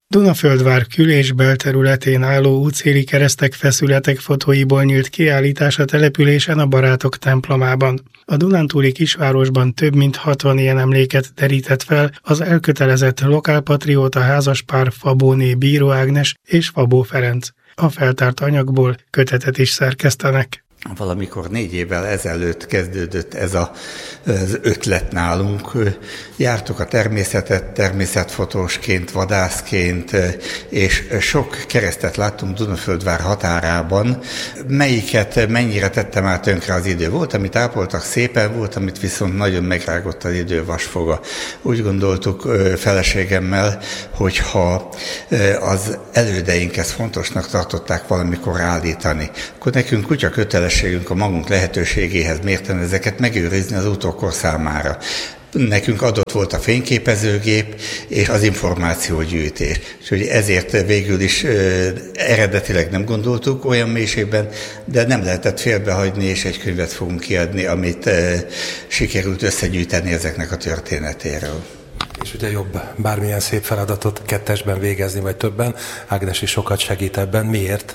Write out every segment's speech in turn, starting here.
Dunaföldvár kül- és belterületén álló útszéli keresztek, feszületek fotóiból nyílt kiállítás a településen a Barátok templomában. A dunántúli kisvárosban több mint 60 ilyen emléket derített fel az elkötelezett lokálpatrióta házaspár Fabóné Bíró Ágnes és Fabó Ferenc. A feltárt anyagból kötetet is szerkesztenek. Valamikor 4 évvel ezelőtt kezdődött ez az ötlet nálunk. Jártuk a természetet természetfotósként, vadászként, és sok keresztet láttunk Dunaföldvár határában, melyiket mennyire tette már tönkre az idő. Volt, amit ápoltak szépen, volt, amit viszont nagyon megrágott az idő vasfoga. Úgy gondoltuk feleségemmel, hogyha az elődeink ezt fontosnak tartották valamikor állítani, akkor nekünk kutya kötelességünk a magunk lehetőségéhez mérten ezeket megőrizni az utókor számára. Nekünk adott volt a fényképezőgép és az információgyűjtés. Úgyhogy ezért végül is eredetileg nem gondoltuk olyan mélységben, de nem lehetett félbehagyni, és egy könyvet fogunk kiadni, amit sikerült összegyűjteni ezeknek a történetéről. És ugye jobb bármilyen szép feladatot kettesben végezni, vagy többen. Ágnes is sokat segít ebben. Miért?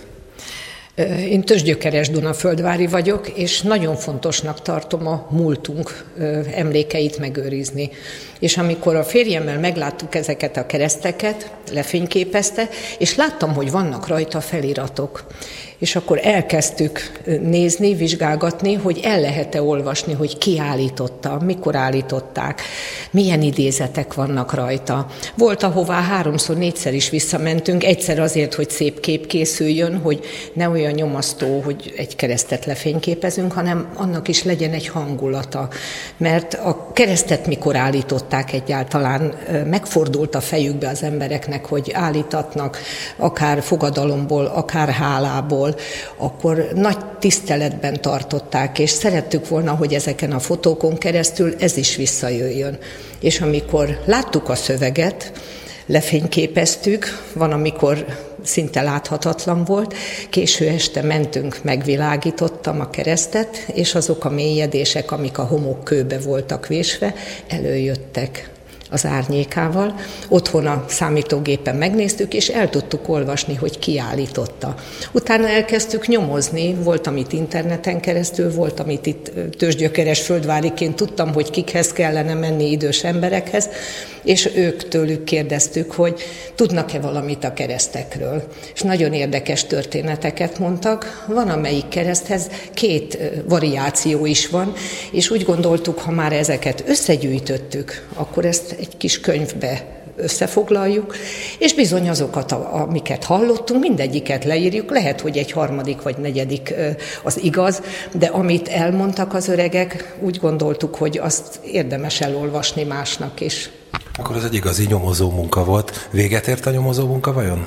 Én tőzsgyökeres dunaföldvári vagyok, és nagyon fontosnak tartom a múltunk emlékeit megőrizni. És amikor a férjemmel megláttuk ezeket a kereszteket, lefényképezte, és láttam, hogy vannak rajta feliratok. És akkor elkezdtük nézni, vizsgálgatni, hogy el lehet-e olvasni, hogy ki állította, mikor állították, milyen idézetek vannak rajta. Volt, ahová 3-4-szer is visszamentünk, egyszer azért, hogy szép kép készüljön, hogy ne olyan nyomasztó, hogy egy keresztet lefényképezünk, hanem annak is legyen egy hangulata. Mert a keresztet mikor állították egyáltalán, megfordult a fejükbe az embereknek, hogy állítatnak, akár fogadalomból, akár hálából, akkor nagy tiszteletben tartották, és szerettük volna, hogy ezeken a fotókon keresztül ez is visszajöjjön. És amikor láttuk a szöveget, lefényképeztük, van, amikor szinte láthatatlan volt, késő este mentünk, megvilágítottam a keresztet, és azok a mélyedések, amik a homokkőbe voltak vésve, előjöttek az árnyékával. Otthon a számítógépen megnéztük, és el tudtuk olvasni, hogy ki állította. Utána elkezdtük nyomozni, volt, amit interneten keresztül, volt, amit itt tőzsgyökeres földváriként tudtam, hogy kikhez kellene menni, idős emberekhez, és tőlük kérdeztük, hogy tudnak-e valamit a keresztekről. És nagyon érdekes történeteket mondtak. Van, amelyik kereszthez 2 variáció is van, és úgy gondoltuk, ha már ezeket összegyűjtöttük, akkor ezt egy kis könyvbe összefoglaljuk, és bizony azokat, amiket hallottunk, mindegyiket leírjuk, lehet, hogy egy 3. vagy 4. az igaz, de amit elmondtak az öregek, úgy gondoltuk, hogy azt érdemes elolvasni másnak is. Akkor ez egy igazi nyomozó munka volt. Véget ért a nyomozó munka vajon?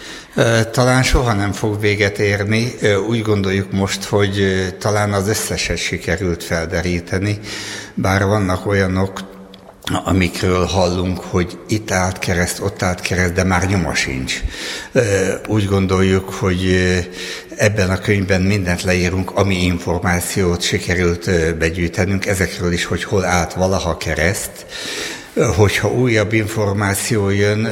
Talán soha nem fog véget érni. Úgy gondoljuk most, hogy talán az összeset sikerült felderíteni, bár vannak olyanok, amikről hallunk, hogy itt állt kereszt, ott állt kereszt, de már nyoma sincs. Úgy gondoljuk, hogy ebben a könyvben mindent leírunk, ami információt sikerült begyűjtenünk, ezekről is, hogy hol állt valaha kereszt. Hogyha újabb információ jön,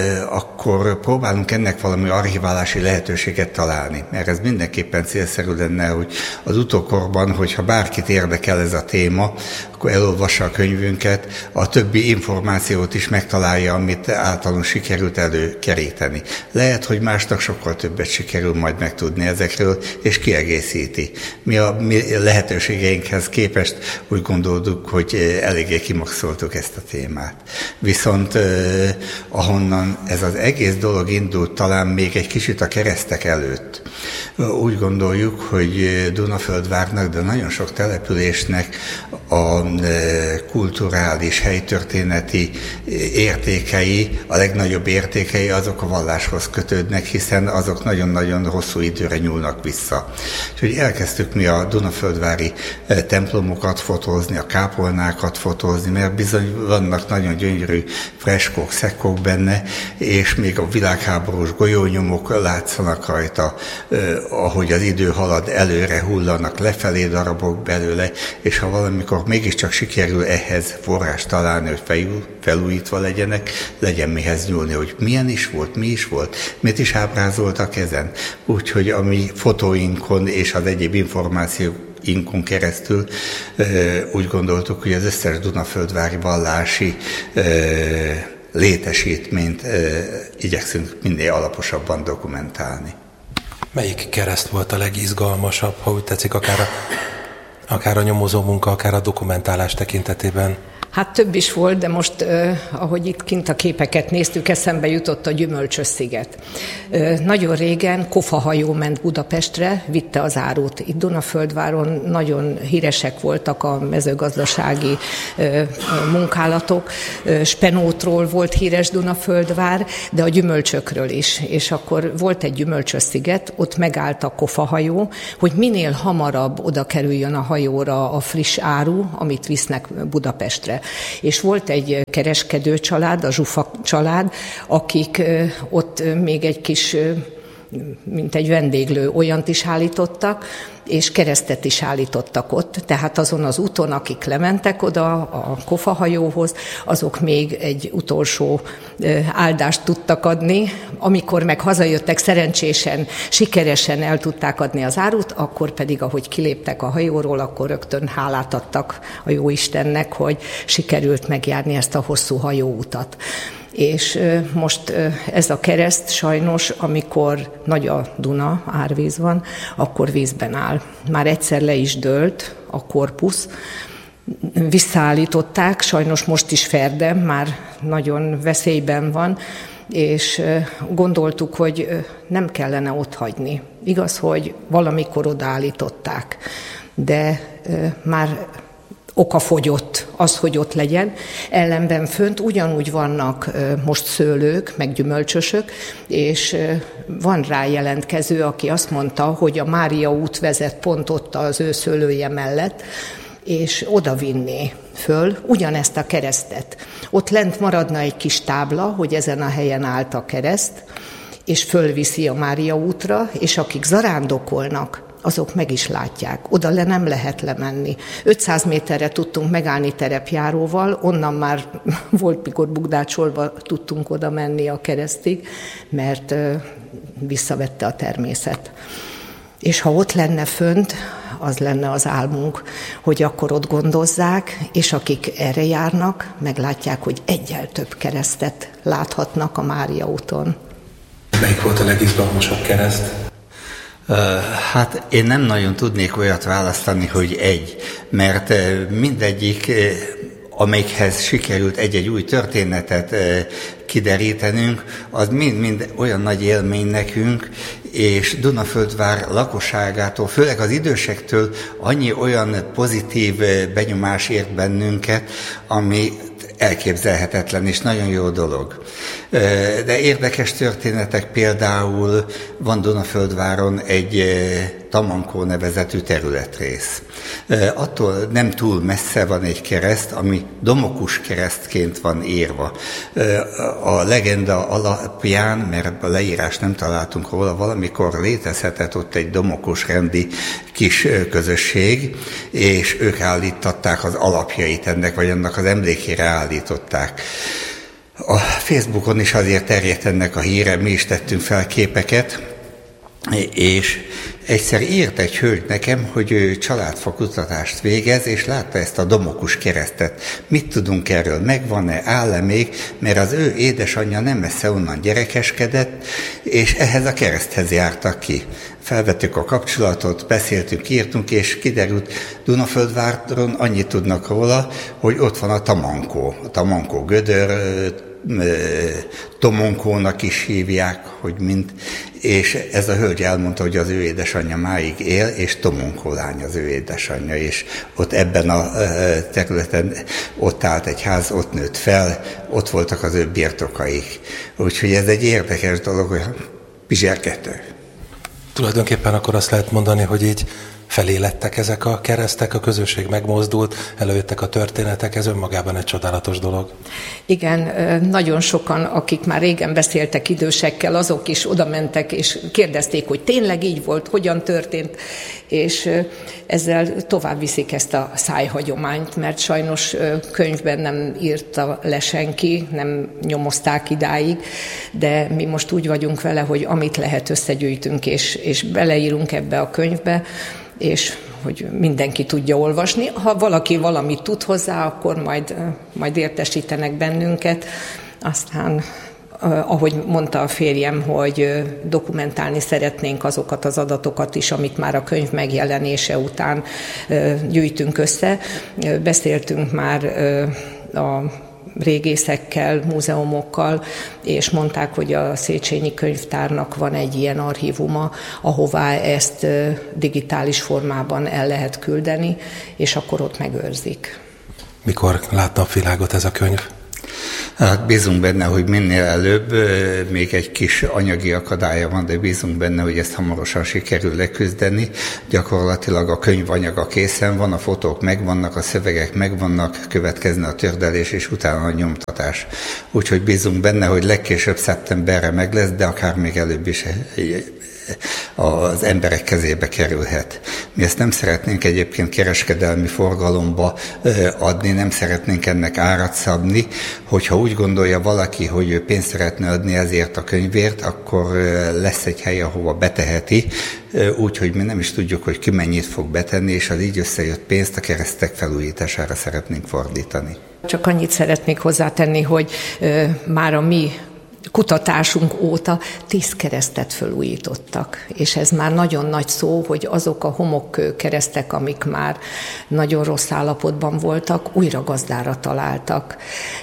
akkor próbálunk ennek valami archiválási lehetőséget találni. Mert ez mindenképpen célszerű lenne, hogy az utókorban, hogyha bárkit érdekel ez a téma, akkor elolvassa a könyvünket, a többi információt is megtalálja, amit általunk sikerült előkeríteni. Lehet, hogy másnak sokkal többet sikerül majd megtudni ezekről, és kiegészíti. Mi a mi lehetőségeinkhez képest úgy gondoltuk, hogy eléggé kimaxoltuk ezt a témát. Viszont ahonnan ez az egész dolog indult, talán még egy kicsit a keresztek előtt. Úgy gondoljuk, hogy Dunaföldvárnak, de nagyon sok településnek a kulturális, helytörténeti értékei, a legnagyobb értékei azok a valláshoz kötődnek, hiszen azok nagyon-nagyon hosszú időre nyúlnak vissza. Úgyhogy elkezdtük mi a dunaföldvári templomokat fotózni, a kápolnákat fotózni, mert bizony vannak nagyon gyönyörű freskók, szekkók benne, és még a világháborús golyónyomok látszanak rajta, ahogy az idő halad, előre hullanak lefelé darabok belőle, és ha valamikor mégiscsak csak sikerül ehhez forrás találni, hogy felújítva legyen mihez nyúlni, hogy milyen is volt, mi is volt, mit is ábrázoltak ezen. Úgyhogy a mi fotóinkon és az egyéb információinkon keresztül úgy gondoltuk, hogy az összes dunaföldvári vallási létesítményt igyekszünk minél alaposabban dokumentálni. Melyik kereszt volt a legizgalmasabb, ha úgy tetszik, akár a nyomozó munka, akár a dokumentálás tekintetében? Hát több is volt, de most, ahogy itt kint a képeket néztük, eszembe jutott a Gyümölcsös-sziget. Nagyon régen kofahajó ment Budapestre, vitte az árut. Itt Dunaföldváron nagyon híresek voltak a mezőgazdasági munkálatok. Spenótról volt híres Dunaföldvár, de a gyümölcsökről is. És akkor volt egy Gyümölcsös-sziget, ott megállt a kofahajó, hogy minél hamarabb oda kerüljön a hajóra a friss áru, amit visznek Budapestre. És volt egy kereskedő család, a Zsufa család, akik ott még egy kis, mint egy vendéglő, olyant is állítottak, és keresztet is állítottak ott. Tehát azon az úton, akik lementek oda a kofahajóhoz, azok még egy utolsó áldást tudtak adni. Amikor meg hazajöttek szerencsésen, sikeresen el tudták adni az árut, akkor pedig, ahogy kiléptek a hajóról, akkor rögtön hálát adtak a Jóistennek, hogy sikerült megjárni ezt a hosszú hajóutat. És most ez a kereszt sajnos, amikor nagy a Duna, árvíz van, akkor vízben áll. Már egyszer le is dőlt a korpusz, visszaállították, sajnos most is Ferde, már nagyon veszélyben van, és gondoltuk, hogy nem kellene ott hagyni. Igaz, hogy valamikor odaállították, de már okafogyott az, hogy ott legyen. Ellenben fönt ugyanúgy vannak most szőlők, meg gyümölcsösök, és van rá jelentkező, aki azt mondta, hogy a Mária út vezet pont ott az ő szőlője mellett, és oda vinné föl ugyanezt a keresztet. Ott lent maradna egy kis tábla, hogy ezen a helyen állt a kereszt, és fölviszi a Mária útra, és akik zarándokolnak, azok meg is látják. Oda le nem lehet lemenni. 500 méterre tudtunk megállni terepjáróval, onnan már volt, mikor bugdácsolva tudtunk oda menni a keresztig, mert visszavette a természet. És ha ott lenne fönt, az lenne az álmunk, hogy akkor ott gondozzák, és akik erre járnak, meglátják, hogy egyel több keresztet láthatnak a Mária úton. Melyik volt a legizgalmasabb kereszt? Hát én nem nagyon tudnék olyat választani, hogy egy, mert mindegyik, amelyikhez sikerült egy-egy új történetet kiderítenünk, az mind olyan nagy élmény nekünk, és Dunaföldvár lakosságától, főleg az idősektől annyi olyan pozitív benyomás ért bennünket, ami elképzelhetetlen és nagyon jó dolog. De érdekes történetek, például van Dunaföldváron egy Tamankó nevezetű területrész. Attól nem túl messze van egy kereszt, ami Domokus keresztként van írva. A legenda alapján, mert a leírást nem találtunk róla, valamikor létezhetett ott egy Domokus rendi kis közösség, és ők állították az alapjait ennek, vagy annak az emlékére állították. A Facebookon is azért terjedt ennek a híre, mi is tettünk fel képeket, és egyszer írt egy hölgy nekem, hogy ő családfakutatást végez, és látta ezt a Domokus keresztet. Mit tudunk erről? Megvan-e? Áll-e még? Mert az ő édesanyja nem messze onnan gyerekeskedett, és ehhez a kereszthez jártak ki. Felvettük a kapcsolatot, beszéltünk, írtunk, és kiderült, Dunaföldváron annyit tudnak róla, hogy ott van a Tamankó. A Tamankó gödör, Tomonkónak is hívják, hogy mint, és ez a hölgy elmondta, hogy az ő édesanyja máig él, és Tomonkó lány az ő édesanyja, és ott ebben a területen ott állt egy ház, ott nőtt fel, ott voltak az ő birtokaik. Úgyhogy ez egy érdekes dolog, hogy pizsergető. Tulajdonképpen akkor azt lehet mondani, hogy így felé lettek ezek a keresztek, a közösség megmozdult, előjöttek a történetek, ez önmagában egy csodálatos dolog. Igen, nagyon sokan, akik már régen beszéltek idősekkel, azok is oda mentek és kérdezték, hogy tényleg így volt, hogyan történt, és ezzel tovább viszik ezt a szájhagyományt, mert sajnos könyvben nem írta le senki, nem nyomozták idáig, de mi most úgy vagyunk vele, hogy amit lehet összegyűjtünk, és beleírunk ebbe a könyvbe, és hogy mindenki tudja olvasni. Ha valaki valamit tud hozzá, akkor majd értesítenek bennünket. Aztán, ahogy mondta a férjem, hogy dokumentálni szeretnénk azokat az adatokat is, amit már a könyv megjelenése után gyűjtünk össze. Beszéltünk már a régészekkel, múzeumokkal, és mondták, hogy a Széchenyi Könyvtárnak van egy ilyen archívuma, ahová ezt digitális formában el lehet küldeni, és akkor ott megőrzik. Mikor lát napvilágot ez a könyv? Hát bízunk benne, hogy minél előbb, még egy kis anyagi akadálya van, de bízunk benne, hogy ezt hamarosan sikerül leküzdeni. Gyakorlatilag a könyvanyaga készen van, a fotók megvannak, a szövegek megvannak, következne a tördelés és utána a nyomtatás. Úgyhogy bízunk benne, hogy legkésőbb szeptemberre meg lesz, de akár még előbb is az emberek kezébe kerülhet. Mi ezt nem szeretnénk egyébként kereskedelmi forgalomba adni, nem szeretnénk ennek árat szabni. Hogyha úgy gondolja valaki, hogy ő pénzt szeretne adni ezért a könyvért, akkor lesz egy hely, ahova beteheti, úgyhogy mi nem is tudjuk, hogy ki mennyit fog betenni, és az így összejött pénzt a keresztek felújítására szeretnénk fordítani. Csak annyit szeretnék hozzátenni, hogy már a mi kutatásunk óta 10 keresztet felújítottak, és ez már nagyon nagy szó, hogy azok a homokkőkeresztek, amik már nagyon rossz állapotban voltak, újra gazdára találtak.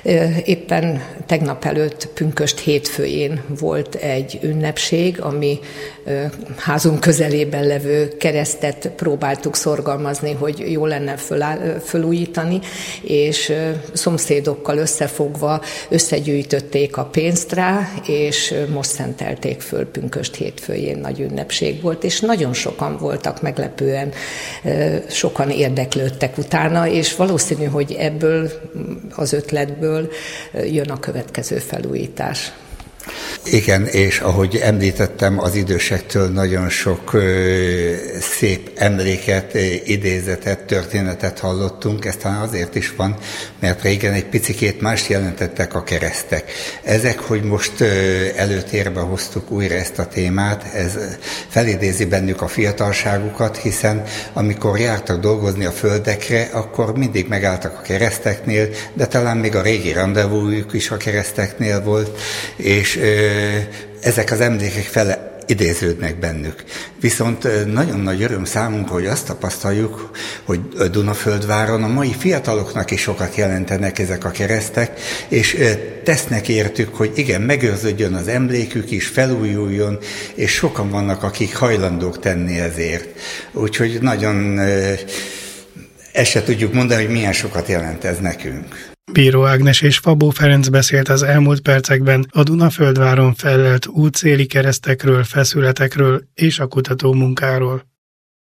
Éppen tegnap előtt pünkösd hétfőjén volt egy ünnepség, ami házunk közelében levő keresztet próbáltuk szorgalmazni, hogy jó lenne felújítani, és szomszédokkal összefogva összegyűjtötték a pénzt rá, és most szentelték föl pünkösd hétfőjén, nagy ünnepség volt, és nagyon sokan voltak, meglepően sokan érdeklődtek utána, és valószínű, hogy ebből az ötletből jön a következő felújítás. Igen, és ahogy említettem, az idősektől nagyon sok szép emléket, idézetet, történetet hallottunk. Ez talán azért is van, mert régen egy picikét mást jelentettek a keresztek. Ezek, hogy most előtérbe hoztuk újra ezt a témát, ez felidézi bennük a fiatalságukat, hiszen amikor jártak dolgozni a földekre, akkor mindig megálltak a kereszteknél, de talán még a régi randevújuk is a kereszteknél volt, és ezek az emlékek fele idéződnek bennük. Viszont nagyon nagy öröm számunkra, hogy azt tapasztaljuk, hogy Dunaföldváron a mai fiataloknak is sokat jelentenek ezek a keresztek, és tesznek értük, hogy igen, megőrződjön az emlékük is, felújuljon, és sokan vannak, akik hajlandók tenni ezért. Úgyhogy nagyon ezt se tudjuk mondani, hogy milyen sokat jelent ez nekünk. Bíró Ágnes és Fabó Ferenc beszélt az elmúlt percekben a Dunaföldváron fellelt útszéli keresztekről, feszületekről és a kutató munkáról.